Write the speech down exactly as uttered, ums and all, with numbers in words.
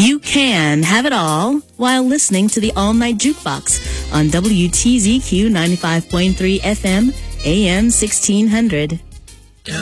You can have it all while listening to the All Night Jukebox on W T Z Q ninety-five point three F M, A M sixteen hundred.